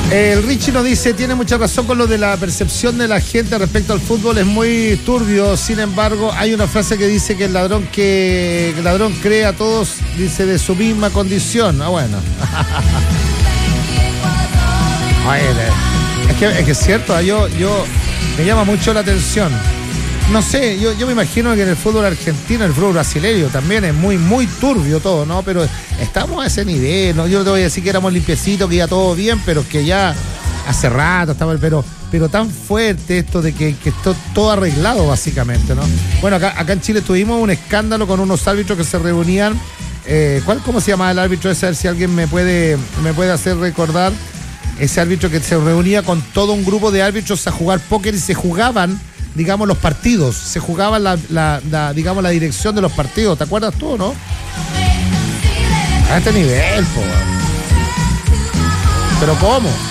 El Richie nos dice, tiene mucha razón con lo de la percepción de la gente respecto al fútbol, es muy turbio. Sin embargo, hay una frase que dice que el ladrón cree a todos, dice, de su misma condición. Ah, bueno. Es que es cierto, yo me llama mucho la atención. No sé, yo me imagino que en el fútbol argentino, el fútbol brasileño también es muy, muy turbio todo, ¿no? Pero estamos a ese nivel, ¿no? Yo no te voy a decir que éramos limpiecitos, que ya todo bien, pero que ya hace rato estaba, pero tan fuerte esto de que está todo arreglado, básicamente, ¿no? Bueno, acá en Chile tuvimos un escándalo con unos árbitros que se reunían. ¿Cómo se llamaba el árbitro ese? A ver si alguien me puede hacer recordar. Ese árbitro que se reunía con todo un grupo de árbitros a jugar póker y se jugaban, digamos, los partidos, se jugaba digamos, la dirección de los partidos. ¿Te acuerdas tú, no? A este nivel, po. ¿Pero cómo?